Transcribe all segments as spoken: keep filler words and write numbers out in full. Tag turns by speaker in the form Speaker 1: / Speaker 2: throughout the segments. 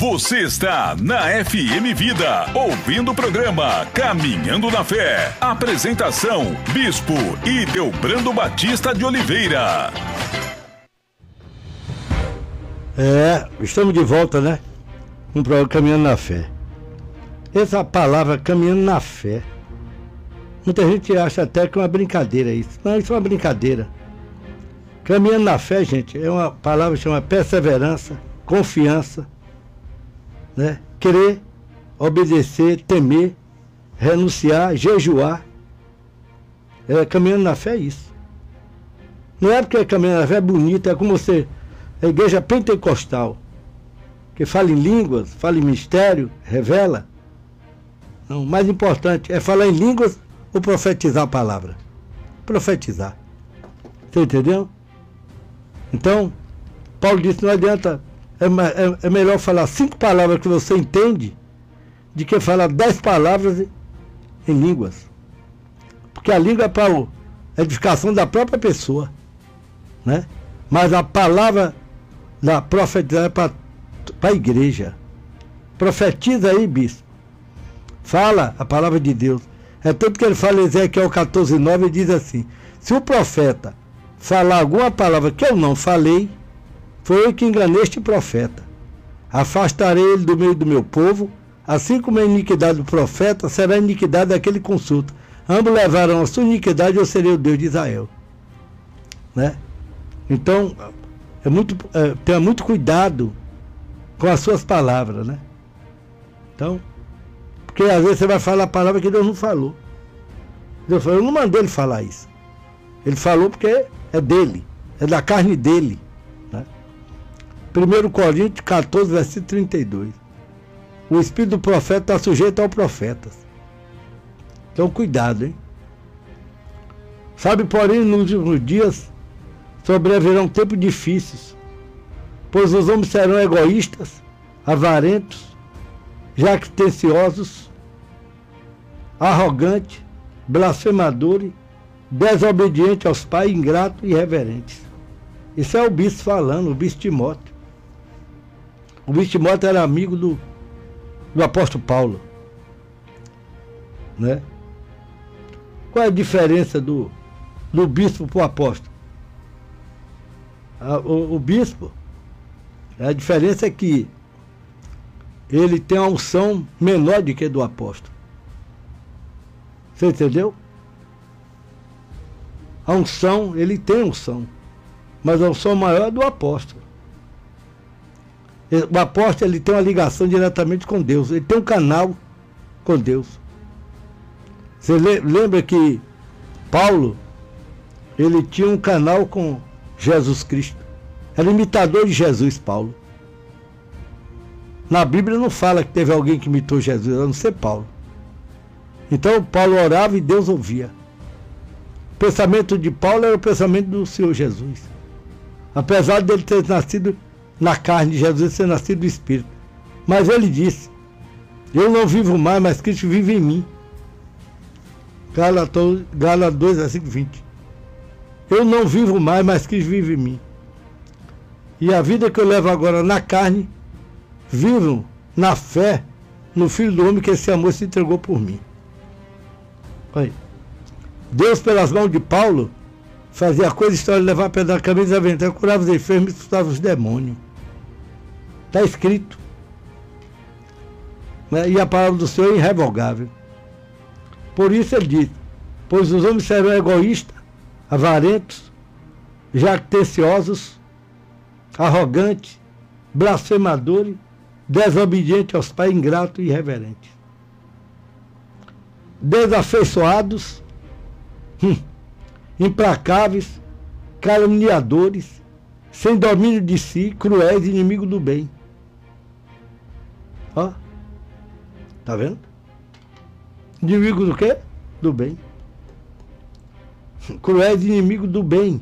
Speaker 1: Você está na F M Vida, ouvindo o programa Caminhando na Fé. Apresentação, Bispo Ideobrando Batista de Oliveira.
Speaker 2: É, estamos de volta, né? No programa Caminhando na Fé. Essa palavra, caminhando na fé, muita gente acha até que é uma brincadeira isso. Não, isso é uma brincadeira. Caminhando na fé, gente, é uma palavra que chama perseverança, confiança, né? Crer, obedecer, temer, renunciar, jejuar. É, caminhando na fé é isso. Não é porque caminhando na fé é bonito, é como você, a igreja pentecostal, que fala em línguas, fala em mistério, revela. Não, o mais importante é falar em línguas ou profetizar a palavra. Profetizar. Você entendeu? Então, Paulo disse, não adianta, é, é, é melhor falar cinco palavras que você entende do que falar dez palavras em, em línguas. Porque a língua é para a edificação da própria pessoa, né? Mas a palavra da profetizar é para a igreja. Profetiza aí, bispo. Fala a palavra de Deus. É tanto que ele fala em Ezequiel catorze, nove, e diz assim: se o profeta falar alguma palavra que eu não falei, foi eu que enganei este profeta. Afastarei ele do meio do meu povo, assim como a iniquidade do profeta será a iniquidade daquele que consulta. Ambos levarão a sua iniquidade, eu serei o Deus de Israel. Né? Então, é muito, é, tenha muito cuidado com as suas palavras, né? Então, porque às vezes você vai falar a palavra que Deus não falou. Deus falou, eu não mandei ele falar isso. Ele falou porque é dele, é da carne dele. Né? primeiro Coríntios catorze, versículo trinta e dois. O espírito do profeta está sujeito ao profeta. Então cuidado, hein? Sabe, porém, nos últimos dias sobrevirão tempos difíceis, pois os homens serão egoístas, avarentos, jactanciosos, arrogantes, blasfemadores, desobedientes aos pais, ingratos e irreverentes. Isso é o bispo falando, o bispo Timóteo. O bispo Timóteo era amigo do, do apóstolo Paulo. Né? Qual é a diferença do, do bispo para o apóstolo? A, o, o bispo, a diferença é que ele tem a unção menor do que a do apóstolo. Você entendeu? A unção, ele tem unção, mas a unção maior é do apóstolo. O apóstolo, ele tem uma ligação diretamente com Deus, ele tem um canal com Deus. Você lembra que Paulo, ele tinha um canal com Jesus Cristo. Era imitador de Jesus, Paulo. Na Bíblia não fala que teve alguém que imitou Jesus, a não ser Paulo. Então Paulo orava e Deus ouvia. O pensamento de Paulo era o pensamento do Senhor Jesus. Apesar dele ter nascido na carne de Jesus, ter nascido do Espírito. Mas ele disse, eu não vivo mais, mas Cristo vive em mim. Gálatas dois, versículo vinte. Eu não vivo mais, mas Cristo vive em mim. E a vida que eu levo agora na carne, vivo na fé no Filho do Homem que esse amor se entregou por mim. Aí. Deus, pelas mãos de Paulo, fazia a coisa história de levar a pedra da camisa, aventar, curava os enfermos e expulsava os demônios. Está escrito. Né? E a palavra do Senhor é irrevogável. Por isso ele diz, pois os homens serão egoístas, avarentos, jactanciosos, arrogantes, blasfemadores, desobedientes aos pais, ingratos e irreverentes. Desafeiçoados, hum, implacáveis, caluniadores, sem domínio de si, cruéis, inimigos do bem. Ó, tá vendo? Inimigo do quê? Do bem. Cruéis, inimigo do bem.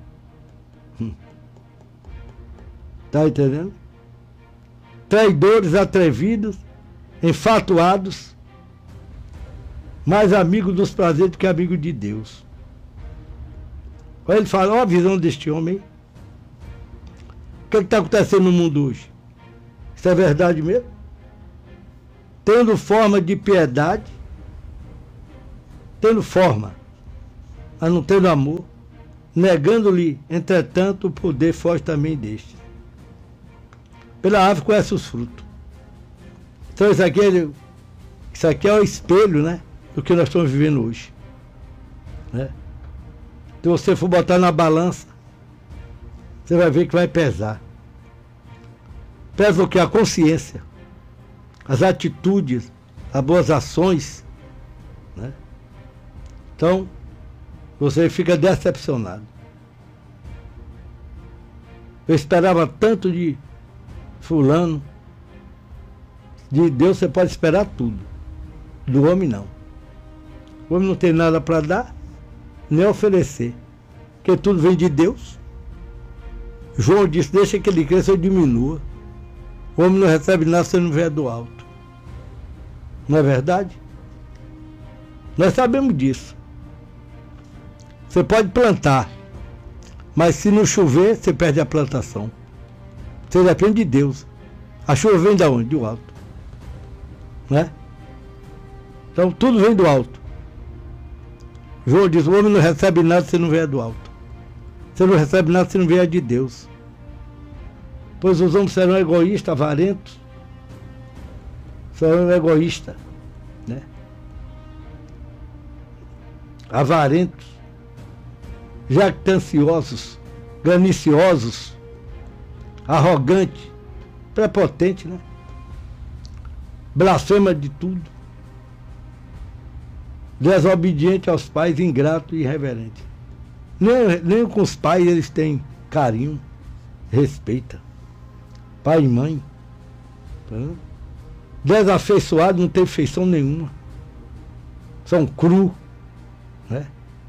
Speaker 2: Tá entendendo? Traidores, atrevidos, enfatuados, mais amigos dos prazeres do que amigos de Deus. Aí ele fala, olha a visão deste homem. O que está acontecendo no mundo hoje? Isso é verdade mesmo? Tendo forma de piedade, tendo forma, mas não tendo amor, negando-lhe, entretanto, o poder foge também deste. Pela árvore conhece os frutos. Então isso aqui, é, isso aqui é o espelho, né, do que nós estamos vivendo hoje. Né? Se você for botar na balança, você vai ver que vai pesar. Pesa o que? A consciência, as atitudes, as boas ações. Né? Então, você fica decepcionado. Eu esperava tanto de fulano. De Deus você pode esperar tudo. Do homem não. O homem não tem nada para dar, nem oferecer. Porque tudo vem de Deus. João disse, deixa que ele cresça ou diminua. O homem não recebe nada se não vier do alto. Não é verdade? Nós sabemos disso. Você pode plantar, mas se não chover, você perde a plantação. Você depende de Deus. A chuva vem de onde? Do alto. Né? Então tudo vem do alto. João diz, o homem não recebe nada se não vier do alto. Você não recebe nada se não vier de Deus. Pois os homens serão egoístas, avarentos. Serão egoístas. Né? Avarentos. Jactanciosos. Gananciosos. Arrogantes. Prepotentes, né? Blasfema de tudo. Desobediente aos pais, ingrato e irreverente. Nem, nem com os pais eles têm carinho, respeita. Pai e mãe. Tá? Desafeiçoado, não tem feição nenhuma. São cru. Né?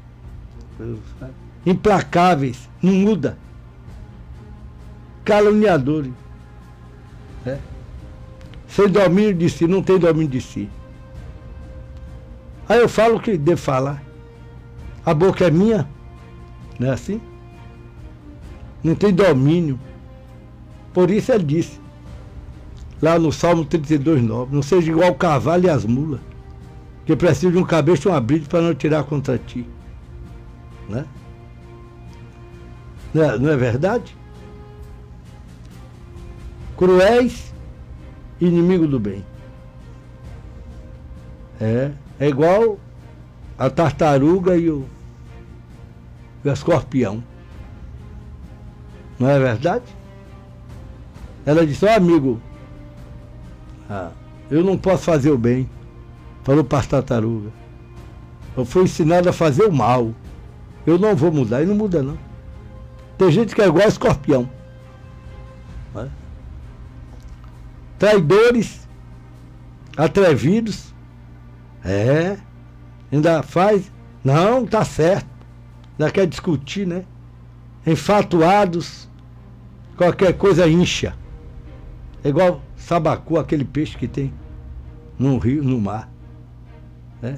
Speaker 2: Implacáveis, não muda. Caluniadores. Né? Sem domínio de si, não tem domínio de si. Aí eu falo o que devo falar. A boca é minha, não é assim? Não tem domínio. Por isso ele disse, lá no Salmo trinta e dois, nove, não seja igual o cavalo e as mulas, que precisa de um cabeça e um abrigo para não tirar contra ti. Né? Não é, não é verdade? Cruéis, inimigo do bem. É, é igual a tartaruga e o, e o escorpião. Não é verdade? Ela disse, ó oh, amigo, ah, eu não posso fazer o bem. Falou para a tartaruga. Eu fui ensinado a fazer o mal. Eu não vou mudar. E não muda não. Tem gente que é igual a escorpião. Né? Traidores, atrevidos, é, ainda faz, não, tá certo, ainda quer discutir, né? Enfatuados, qualquer coisa incha. É igual sabacu, aquele peixe que tem no rio, no mar. Né?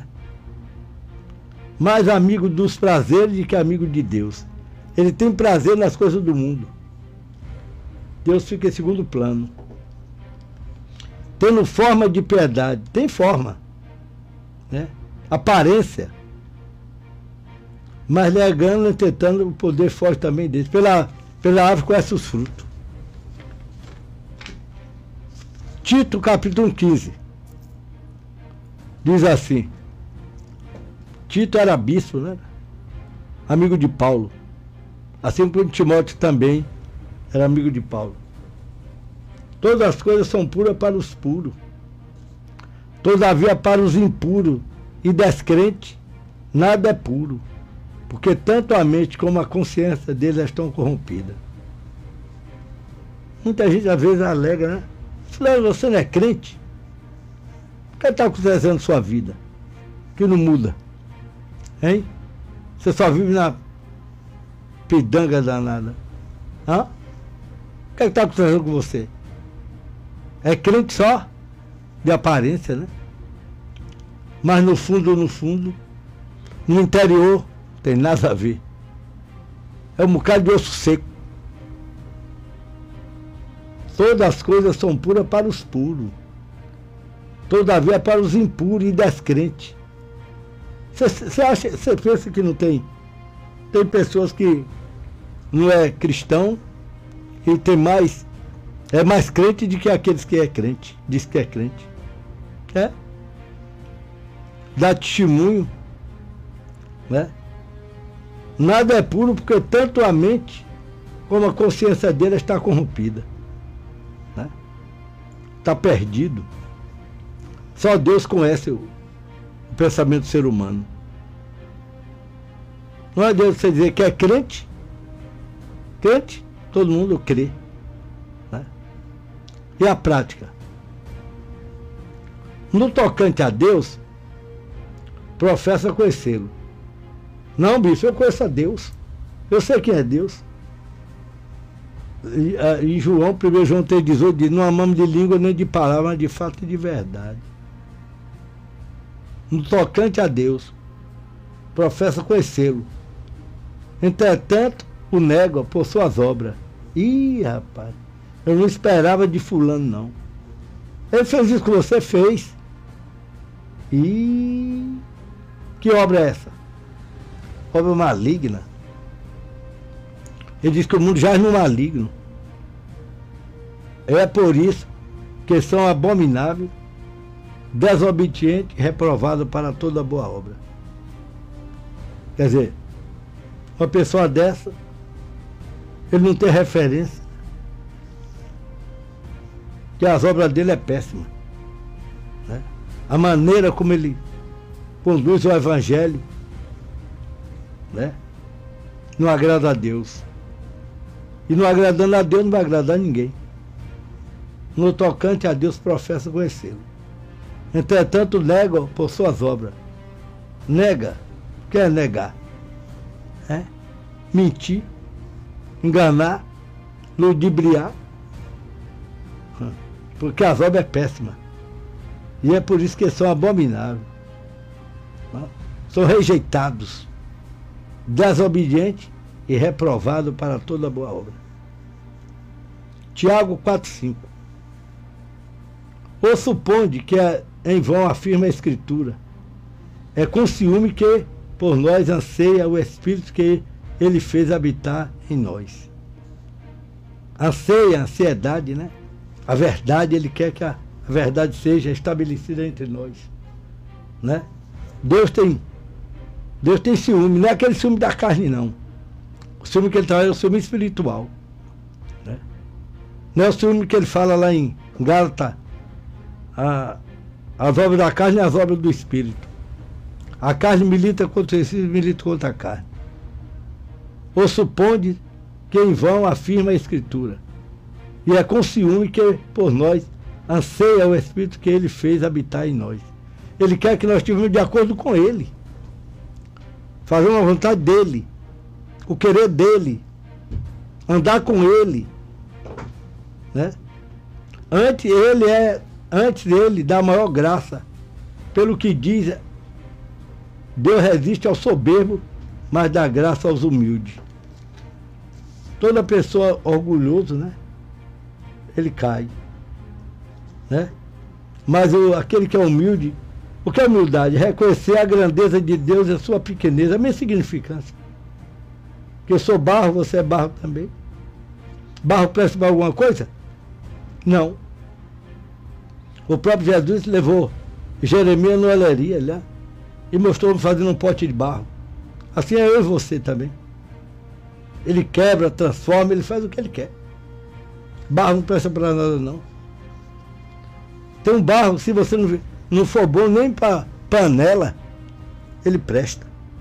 Speaker 2: Mais amigo dos prazeres do que amigo de Deus. Ele tem prazer nas coisas do mundo. Deus fica em segundo plano. Tendo forma de piedade. Tem forma. Né? Aparência. Mas negando, tentando o poder forte também dele. Pela, pela árvore conhece os frutos. Tito, capítulo quinze. Diz assim. Tito era bispo, né? Amigo de Paulo. Assim como Timóteo também era amigo de Paulo. Todas as coisas são puras para os puros. Todavia para os impuros e descrentes, nada é puro. Porque tanto a mente como a consciência deles estão corrompidas. Muita gente às vezes alega, né? Fulano, você não é crente? O que está acontecendo na sua vida? Que não muda. Hein? Você só vive na pidanga danada. Hã? O que está acontecendo com você? É crente só de aparência, né? Mas no fundo, no fundo, no interior, tem nada a ver. É um bocado de osso seco. Todas as coisas são puras para os puros. Todavia é para os impuros e descrentes. Você acha, você pensa que não tem? Tem pessoas que não é cristão e tem mais, é mais crente do que aqueles que é crente, diz que é crente. É? Dá testemunho, né? Nada é puro porque tanto a mente como a consciência dele está corrompida, né? Está perdido. Só Deus conhece o, o pensamento do ser humano. Não adianta você dizer que é crente. Crente, todo mundo crê, né? E a prática? No tocante a Deus, professa conhecê-lo. Não, bicho, eu conheço a Deus. Eu sei quem é Deus. E, a, em João, primeiro João três dezoito, diz: não amamos de língua nem de palavra, mas de fato e de verdade. No tocante a Deus, professa conhecê-lo. Entretanto, o nega por suas obras. Ih, rapaz, eu não esperava de fulano, não. Ele fez isso que você fez. Ih, que obra é essa? Obra maligna. Ele diz que o mundo jaz no maligno. É por isso que são abomináveis, desobedientes e reprovados para toda boa obra. Quer dizer, uma pessoa dessa, ele não tem referência, que as obras dele é péssima, né? A maneira como ele conduz o evangelho, né, não agrada a Deus. E não agradando a Deus, não vai agradar ninguém. No tocante a Deus, professa conhecê-lo. Entretanto, nega por suas obras. Nega, quer negar, é? Mentir, enganar, ludibriar, porque as obras é péssima. E é por isso que eles são abomináveis, são rejeitados, desobedientes e reprovados para toda boa obra. Tiago quatro, cinco. Ou suponde que é em vão afirma a Escritura: é com ciúme que por nós anseia o Espírito que ele fez habitar em nós. Anseia a ansiedade, né? A verdade, ele quer que a, a verdade seja estabelecida entre nós, né? Deus tem, Deus tem ciúme, não é aquele ciúme da carne, não. O ciúme que ele traz é o ciúme espiritual, né? Não é o ciúme que ele fala lá em Gálatas, a, as obras da carne e as obras do Espírito. A carne milita contra o Espírito, milita contra a carne. Ou supõe que em vão afirma a Escritura: e é com ciúme que por nós anseia o Espírito que ele fez habitar em nós. Ele quer que nós estivemos de acordo com ele, fazer uma vontade dele, o querer dele, andar com ele, né? Antes ele é, antes dele dá maior graça, pelo que diz: Deus resiste ao soberbo, mas dá graça aos humildes. Toda pessoa orgulhosa, né, ele cai, né? Mas o, aquele que é humilde, o que é humildade? Reconhecer a grandeza de Deus e a sua pequeneza, a minha insignificância. Que eu sou barro, você é barro também. Barro presta para alguma coisa? Não. O próprio Jesus levou Jeremias no oleria, né, e mostrou fazendo um pote de barro. Assim é eu e você também. Ele quebra, transforma, ele faz o que ele quer. Barro não presta para nada, não. Tem um barro, se você não, não for bom nem para panela, ele presta.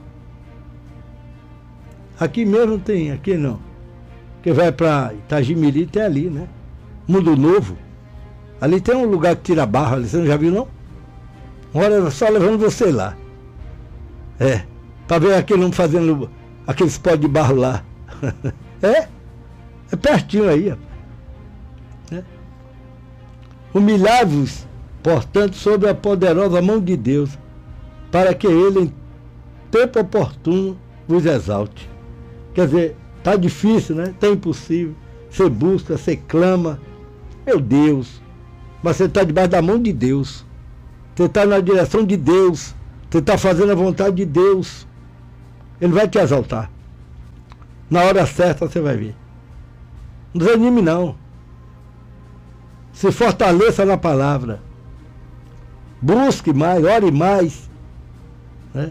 Speaker 2: Aqui mesmo tem, aqui não. Quem vai para Itagimirim tem ali, né? Mundo Novo. Ali tem um lugar que tira barro, ali, você não já viu, não? Uma hora só levando você lá. É, para ver aquele homem fazendo aqueles pó de barro lá. É, é pertinho aí, rapaz. É. Humilhai-vos, portanto, sob a poderosa mão de Deus, para que ele, em tempo oportuno, vos exalte. Quer dizer, está difícil, né? Está impossível. Você busca, você clama, Meu Deus. Mas você está debaixo da mão de Deus. Você está na direção de Deus. Você está fazendo a vontade de Deus. Ele vai te exaltar. Na hora certa você vai ver. Não desanime não. Se fortaleça na palavra. Busque mais, ore mais. Né?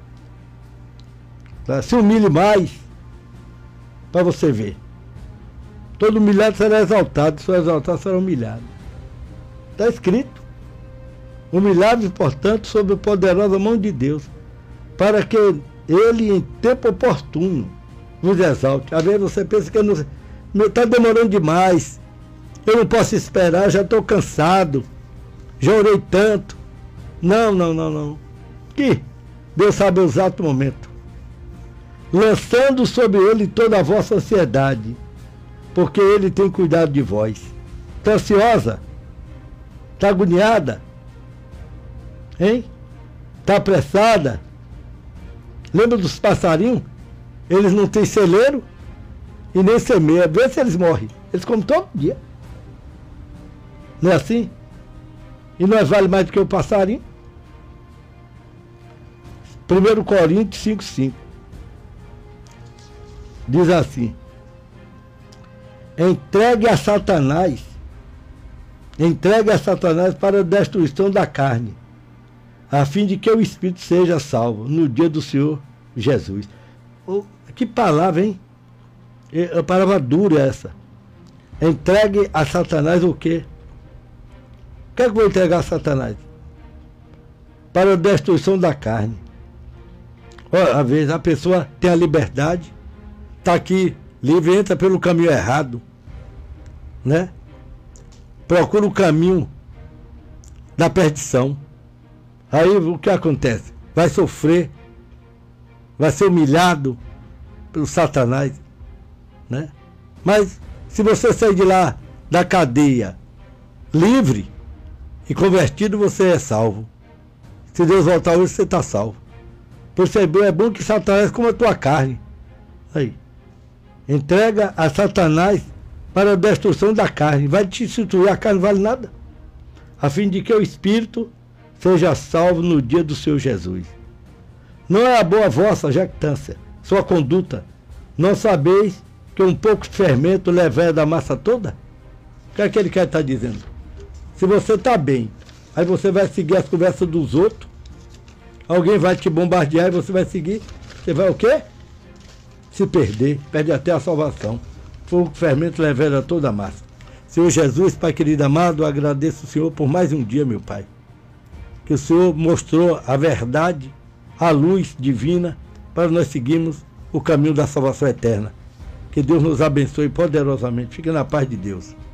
Speaker 2: Se humilhe mais. Para você ver. Todo humilhado será exaltado. Se for exaltado, será humilhado. Está escrito. Humilhados, portanto, sob a poderosa mão de Deus, para que Ele, em tempo oportuno, vos exalte. Às vezes você pensa que está demorando demais, eu não posso esperar, já estou cansado, já orei tanto. Não, não, não, não. Que Deus sabe o exato momento. Lançando sobre Ele toda a vossa ansiedade, porque Ele tem cuidado de vós. Está ansiosa? Está agoniada? Hein? Está apressada? Lembra dos passarinhos? Eles não têm celeiro e nem semeia. Vê se eles morrem. Eles comem todo dia. Não é assim? E nós vale mais do que o passarinho? primeiro Coríntios cinco, cinco. Diz assim: entregue a Satanás, entregue a Satanás para a destruição da carne, a fim de que o Espírito seja salvo no dia do Senhor Jesus. Oh, que palavra, hein? É a palavra dura essa. Entregue a Satanás o quê? O que é que eu vou entregar a Satanás? Para a destruição da carne. Oh, às vezes a pessoa tem a liberdade, está aqui livre, entra pelo caminho errado, né? Procura o caminho da perdição. Aí o que acontece? Vai sofrer, vai ser humilhado pelo Satanás, né? Mas se você sair de lá da cadeia livre e convertido, você é salvo. Se Deus voltar hoje, você está salvo. Por isso é bom que Satanás coma a tua carne. Aí. Entrega a Satanás para a destruição da carne. Vai te instituir, a carne não vale nada. A fim de que o Espírito seja salvo no dia do Senhor Jesus. Não é a boa vossa jactância, sua conduta. Não sabeis que um pouco de fermento leva da massa toda? O que é que ele quer estar dizendo? Se você está bem, aí você vai seguir as conversas dos outros, alguém vai te bombardear e você vai seguir, você vai o quê? Se perder, perde até a salvação. Fogo que fermento leva toda a massa. Senhor Jesus, Pai querido amado, eu agradeço o Senhor por mais um dia, meu Pai. Que o Senhor mostrou a verdade, a luz divina, para nós seguirmos o caminho da salvação eterna. Que Deus nos abençoe poderosamente. Fique na paz de Deus.